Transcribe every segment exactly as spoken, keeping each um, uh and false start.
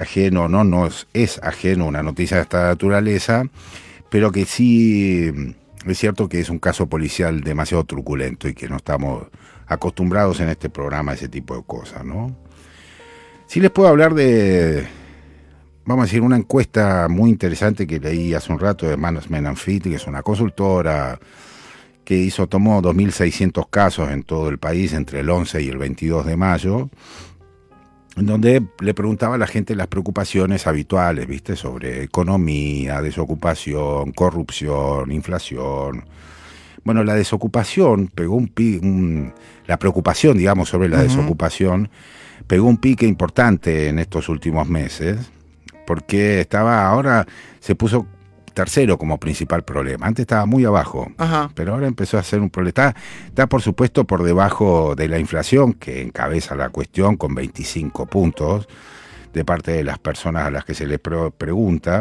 ajeno, no, no es, es ajeno una noticia de esta naturaleza, pero que sí es cierto que es un caso policial demasiado truculento y que no estamos acostumbrados en este programa a ese tipo de cosas, ¿no? Sí les puedo hablar de, vamos a decir, una encuesta muy interesante que leí hace un rato de Management and Fit, que es una consultora que hizo, tomó dos mil seiscientos casos en todo el país entre el once y el veintidós de mayo, en donde le preguntaba a la gente las preocupaciones habituales, ¿viste? Sobre economía, desocupación, corrupción, inflación. Bueno, la desocupación pegó un pique, un, la preocupación, digamos, sobre la uh-huh. desocupación, pegó un pique importante en estos últimos meses, porque estaba, ahora se puso tercero como principal problema. Antes estaba muy abajo, Ajá. pero ahora empezó a ser un problema. Está, está, por supuesto, por debajo de la inflación, que encabeza la cuestión con veinticinco puntos de parte de las personas a las que se les pre- pregunta.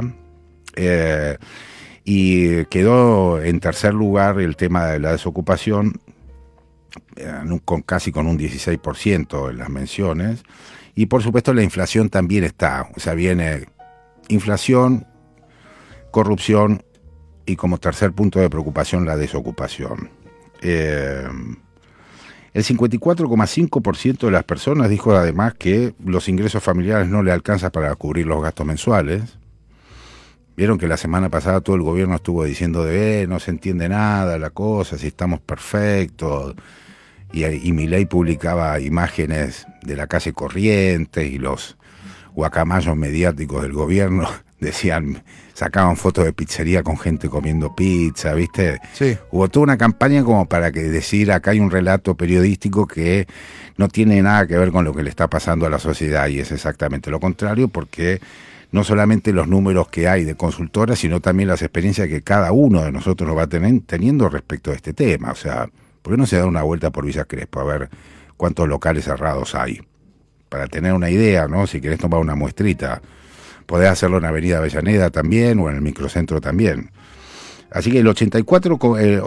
Eh, y quedó en tercer lugar el tema de la desocupación, eh, con casi con un dieciséis por ciento en las menciones. Y, por supuesto, la inflación también está. O sea, viene inflación, corrupción y como tercer punto de preocupación la desocupación. Eh, el cincuenta y cuatro coma cinco por ciento de las personas dijo además que los ingresos familiares no le alcanzan para cubrir los gastos mensuales. Vieron que la semana pasada todo el gobierno estuvo diciendo de eh, no se entiende nada la cosa, si estamos perfectos. Y, y Milei publicaba imágenes de la calle Corrientes y los guacamayos mediáticos del gobierno decían, sacaban fotos de pizzería con gente comiendo pizza, ¿viste? Sí. Hubo toda una campaña como para que decir, acá hay un relato periodístico que no tiene nada que ver con lo que le está pasando a la sociedad, y es exactamente lo contrario, porque no solamente los números que hay de consultoras, sino también las experiencias que cada uno de nosotros nos va tener, teniendo respecto a este tema. O sea, ¿por qué no se da una vuelta por Villa Crespo a ver cuántos locales cerrados hay? Para tener una idea, ¿no? Si querés tomar una muestrita, podés hacerlo en Avenida Avellaneda también o en el microcentro también. Así que el ochenta y cuatro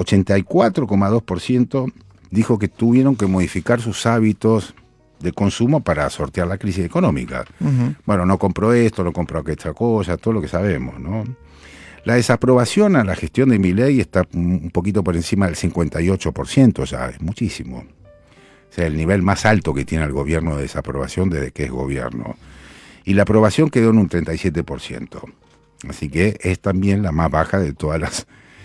coma dos por ciento dijo que tuvieron que modificar sus hábitos de consumo para sortear la crisis económica. Uh-huh. Bueno, no compró esto, no compró aquella cosa, todo lo que sabemos, ¿no? La desaprobación a la gestión de Milei está un poquito por encima del cincuenta y ocho por ciento, ya es muchísimo. O sea, el nivel más alto que tiene el gobierno de desaprobación desde que es gobierno. Y la aprobación quedó en un treinta y siete por ciento. Así que es también la más baja de todas las...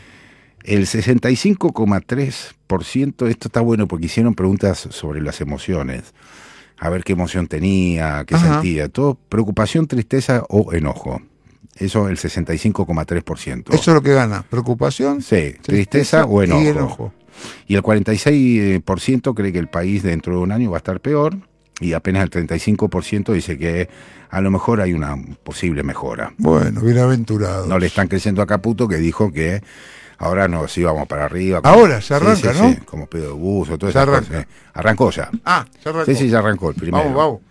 El sesenta y cinco coma tres por ciento, esto está bueno porque hicieron preguntas sobre las emociones. A ver qué emoción tenía, qué Ajá. sentía. Todo preocupación, tristeza o enojo. Eso el sesenta y cinco coma tres por ciento. Eso es lo que gana. Preocupación, sí, tristeza, tristeza o enojo. Y enojo. Y el cuarenta y seis por ciento cree que el país dentro de un año va a estar peor. Y apenas el treinta y cinco por ciento dice que a lo mejor hay una posible mejora. Bueno, bienaventurados. No le están creciendo a Caputo, que dijo que ahora nos íbamos para arriba. Como, ahora se arranca, sí, sí, ¿no? Sí, como pedo de buzo, todo eso. Se arranca. Cosas. Arrancó ya. Ah, se arrancó. Sí, sí, ya arrancó el primero. Vamos, vamos.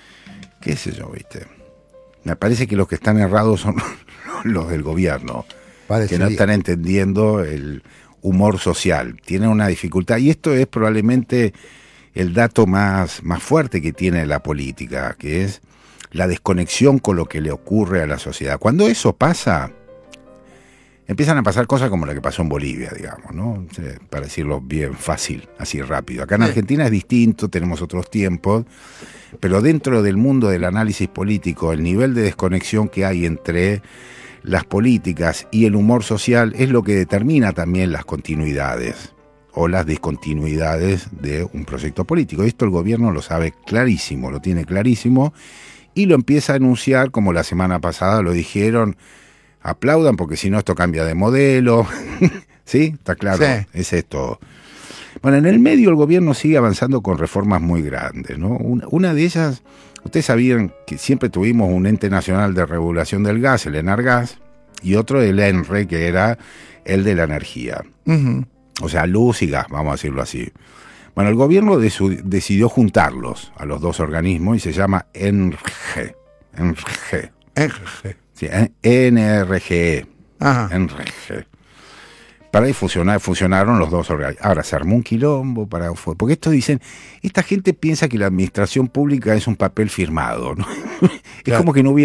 ¿Qué sé yo, viste? Me parece que los que están errados son los del gobierno. Parecería. Que no están entendiendo el humor social. Tienen una dificultad. Y esto es probablemente el dato más, más fuerte que tiene la política, que es la desconexión con lo que le ocurre a la sociedad. Cuando eso pasa, empiezan a pasar cosas como la que pasó en Bolivia, digamos, ¿no? Para decirlo bien fácil, así rápido. Acá en sí. Argentina es distinto, tenemos otros tiempos, pero dentro del mundo del análisis político, el nivel de desconexión que hay entre las políticas y el humor social es lo que determina también las continuidades o las discontinuidades de un proyecto político. Esto el gobierno lo sabe clarísimo, lo tiene clarísimo, y lo empieza a anunciar, como la semana pasada lo dijeron, aplaudan porque si no esto cambia de modelo. ¿Sí? Está claro, sí. Es esto. Bueno, en el medio el gobierno sigue avanzando con reformas muy grandes, ¿no? Una, una de ellas, ustedes sabían que siempre tuvimos un ente nacional de regulación del gas, el ENARGAS, y otro el ENRE, que era el de la energía. Uh-huh. O sea, luz y gas, vamos a decirlo así. Bueno, el gobierno de su, decidió juntarlos a los dos organismos y se llama ENRGE. ENRGE. ENRGE. Sí, E N R G E. Ajá. ENRGE. Para ahí funcionar, funcionaron los dos organismos. Ahora se armó un quilombo, para, porque esto dicen, esta gente piensa que la administración pública es un papel firmado, ¿no? Es claro. Como que no hubiera